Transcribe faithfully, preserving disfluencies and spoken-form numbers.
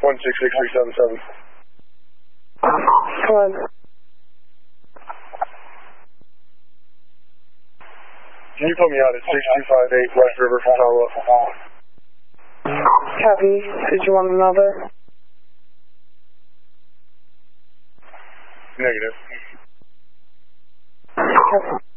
one six six three seven seven. Go ahead. Can you put me out at six two five eight West River for follow-up? Copy. Did you want another? Negative. Copy.